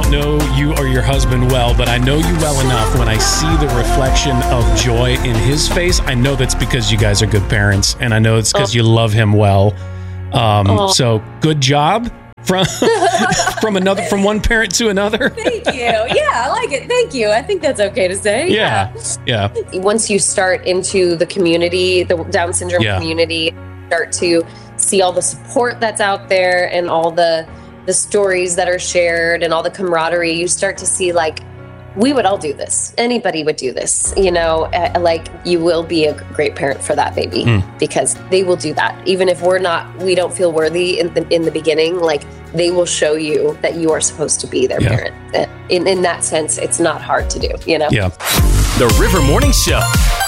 don't know you or your husband well, but I know you well enough. When I see the reflection of joy in his face, I know that's because you guys are good parents, and I know it's because you love him well. So good job from from one parent to another. Thank you. Yeah, I like it. Thank you. I think that's okay to say. Yeah. Once you start into the community, the Down syndrome community, start to see all the support that's out there and all the stories that are shared and all the camaraderie, you start to see like, we would all do this. Anybody would do this, like you will be a great parent for that baby because they will do that. Even if we don't feel worthy in the beginning, like they will show you that you are supposed to be their parent. In that sense, it's not hard to do, Yeah. The River Morning Show.